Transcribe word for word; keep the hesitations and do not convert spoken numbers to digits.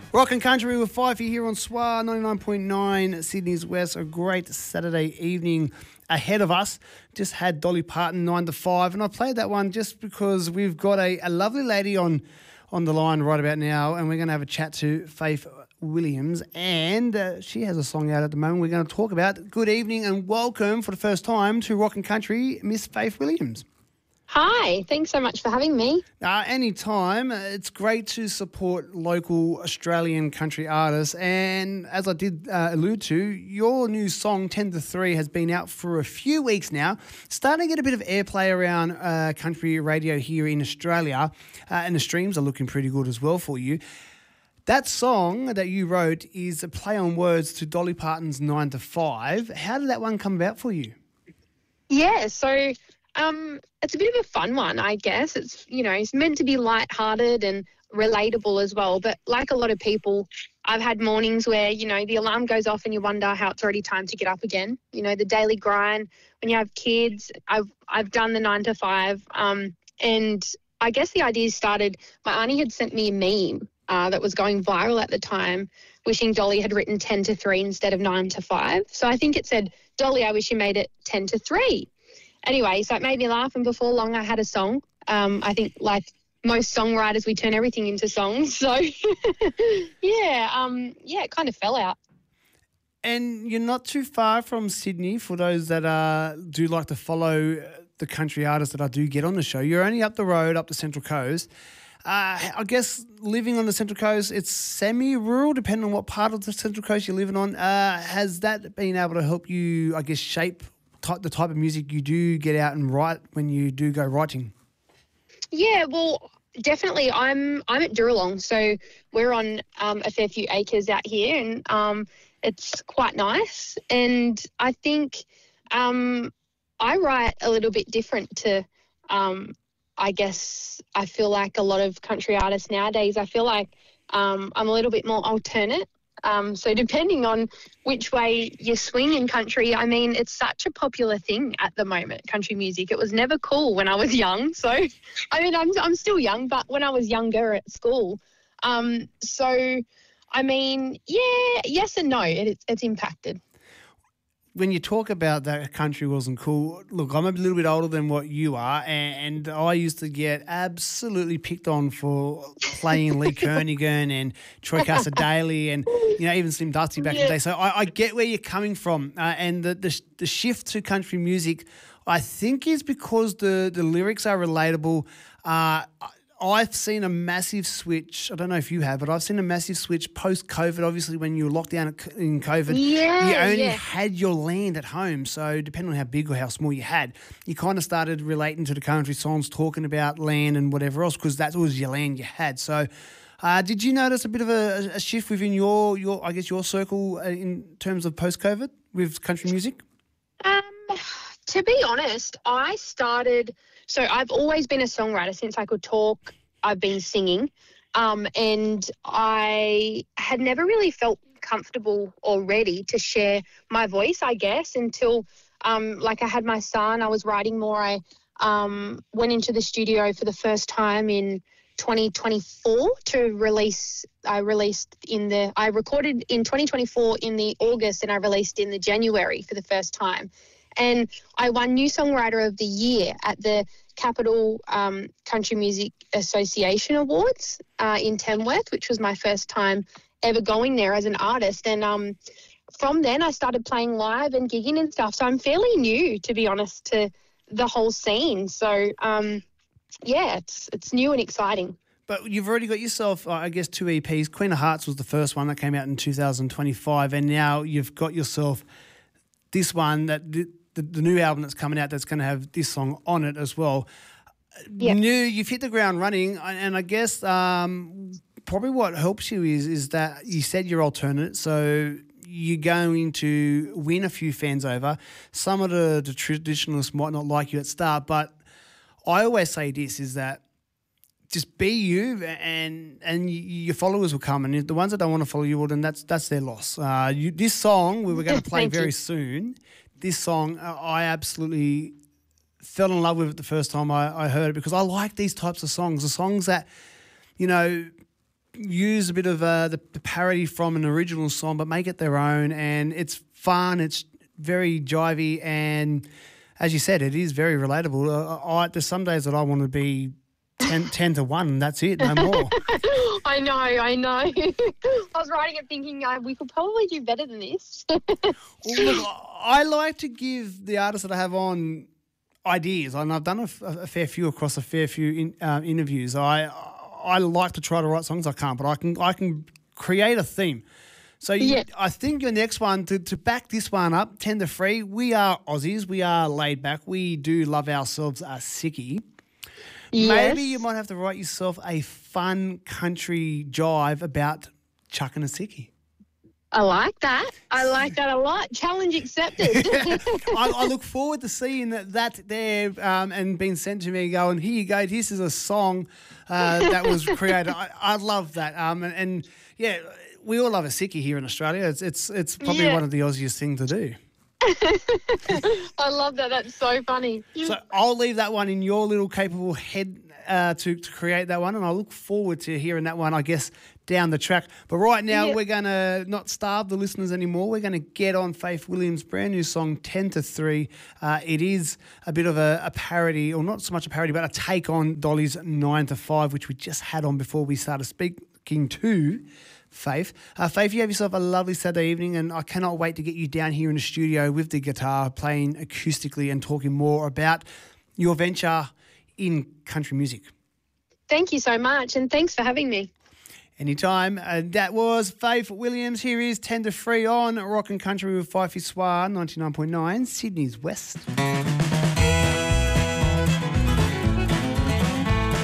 Rock and Country with Fifey here on S W A ninety-nine point nine Sydney's West. A great Saturday evening ahead of us. Just had Dolly Parton nine to five, and I played that one just because we've got a, a lovely lady on on the line right about now, and we're going to have a chat to Faith Williams, and uh, she has a song out at the moment we're going to talk about. Good evening and welcome for the first time to Rock and Country, Miss Faith Williams. Hi, thanks so much for having me. Uh, anytime. Uh, it's great to support local Australian country artists. And as I did uh, allude to, your new song, ten to three, has been out for a few weeks now, starting to get a bit of airplay around uh, country radio here in Australia. Uh, and the streams are looking pretty good as well for you. That song that you wrote is a play on words to Dolly Parton's nine to five. How did that one come about for you? Yeah, so... Um, it's a bit of a fun one, I guess. It's, you know, it's meant to be lighthearted and relatable as well. But like a lot of people, I've had mornings where, you know, the alarm goes off and you wonder how it's already time to get up again. You know, the daily grind, when you have kids. I've I've done the nine to five. Um, and I guess the idea started, my auntie had sent me a meme uh, that was going viral at the time, wishing Dolly had written ten to three instead of nine to five. So I think it said, Dolly, I wish you made it ten to three. Anyway, so it made me laugh, and before long I had a song. Um, I think like most songwriters, we turn everything into songs. So, yeah, um, yeah, it kind of fell out. And you're not too far from Sydney for those that uh, do like to follow the country artists that I do get on the show. You're only up the road, up the Central Coast. Uh, I guess living on the Central Coast, it's semi-rural, depending on what part of the Central Coast you're living on. Uh, has that been able to help you, I guess, shape type, the type of music you do get out and write when you do go writing? Yeah, well, definitely. I'm I'm at Duralong, so we're on um, a fair few acres out here, and um, it's quite nice. And I think um, I write a little bit different to, um, I guess, I feel like a lot of country artists nowadays. I feel like um, I'm a little bit more alternate. Um, so depending on which way you swing in country, I mean, it's such a popular thing at the moment, country music. It was never cool when I was young. So, I mean, I'm I'm still young, but when I was younger at school. Um, so, I mean, yeah, yes and no, it, it's impacted. When you talk about that country wasn't cool, look, I'm a little bit older than what you are, and, and I used to get absolutely picked on for playing Lee Kernaghan and Troy Cassar-Daley and, you know, even Slim Dusty back yeah. in the day. So I, I get where you're coming from. Uh, and the, the the shift to country music, I think, is because the, the lyrics are relatable. Uh I've seen a massive switch. I don't know if you have, but I've seen a massive switch post-COVID. Obviously, when you were locked down in COVID, yeah, you only yeah. had your land at home. So depending on how big or how small you had, you kind of started relating to the country songs, talking about land and whatever else, because that was your land you had. So uh, did you notice a bit of a, a shift within your, your, I guess, your circle in terms of post-COVID with country music? Um, to be honest, I started... So I've always been a songwriter since I could talk. I've been singing, um, and I had never really felt comfortable or ready to share my voice, I guess, until um, like I had my son. I was writing more. I um, went into the studio for the first time in twenty twenty-four to release. I released in the. I recorded in twenty twenty-four in the August, and I released in the January for the first time. And I won New Songwriter of the Year at the Capital um, Country Music Association Awards uh, in Tamworth, which was my first time ever going there as an artist. And um, from then I started playing live and gigging and stuff. So I'm fairly new, to be honest, to the whole scene. So, um, yeah, it's it's new and exciting. But you've already got yourself, I guess, two E Ps. Queen of Hearts was the first one that came out in two thousand twenty-five, and now you've got yourself this one that... The, the new album that's coming out that's going to have this song on it as well. Yep. New, you've hit the ground running, and I guess um, probably what helps you is is that you said you're alternate, so you're going to win a few fans over. Some of the, the traditionalists might not like you at start, but I always say this, is that just be you, and and your followers will come, and the ones that don't want to follow you, well, then that's that's their loss. Uh, you, this song we were going to play very you. soon. This song, uh, I absolutely fell in love with it the first time I, I heard it, because I like these types of songs, the songs that, you know, use a bit of uh, the, the parody from an original song, but make it their own. And it's fun. It's very jivey, and as you said, it is very relatable. Uh, I, there's some days that I want to be ten, ten to one, and that's it, no more. I know, I know. I was writing it thinking uh, we could probably do better than this. Well, look, I like to give the artists that I have on ideas, and I've done a, a fair few across a fair few in, uh, interviews. I I like to try to write songs. I can't, but I can I can create a theme. So you, yeah. I think your next one, to, to back this one up, ten to three, we are Aussies. We are laid back. We do love ourselves a sickie. Yes. Maybe you might have to write yourself a fun country jive about chucking a sickie. I like that. I like that a lot. Challenge accepted. I, I look forward to seeing that, that there um, and being sent to me going, here you go, this is a song uh, that was created. I, I love that. Um, and, and, yeah, we all love a sickie here in Australia. It's it's it's probably yeah. one of the Aussiest things to do. I love that. That's so funny. So I'll leave that one in your little capable head uh, to, to create that one, and I look forward to hearing that one, I guess, down the track. But right now, yeah. we're going to not starve the listeners anymore. We're going to get on Faith Williams' brand new song, ten to three. Uh, it is a bit of a, a parody, or not so much a parody, but a take on Dolly's nine to five, which we just had on before we started speaking to Faith. Uh, Faith, you have yourself a lovely Saturday evening, and I cannot wait to get you down here in the studio with the guitar, playing acoustically and talking more about your venture in country music. Thank you so much, and thanks for having me. Anytime. Uh, that was Faith Williams. Here is ten to three on Rock and Country with Fifey Swar, ninety-nine point nine, Sydney's West.